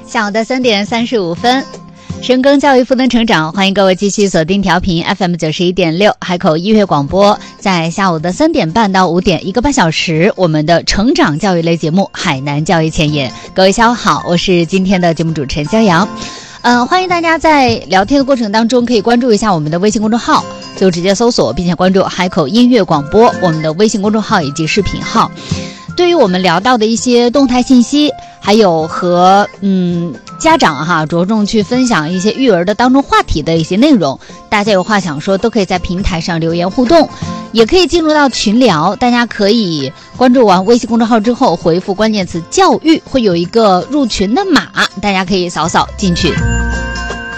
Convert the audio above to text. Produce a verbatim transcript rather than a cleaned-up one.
下午的三点三十五分，深耕教育赋能成长，欢迎各位继续锁定调频 F M 九十一点六海口音乐广播，在下午的三点半到五点，一个半小时，我们的成长教育类节目《海南教育前沿》。各位下午好，我是今天的节目主持人骄阳。呃，欢迎大家在聊天的过程当中可以关注一下我们的微信公众号，就直接搜索并且关注海口音乐广播我们的微信公众号以及视频号。对于我们聊到的一些动态信息，还有和嗯家长哈着重去分享一些育儿的当中话题的一些内容，大家有话想说都可以在平台上留言互动，也可以进入到群聊，大家可以关注完微信公众号之后回复关键词教育，会有一个入群的码，大家可以扫扫进去。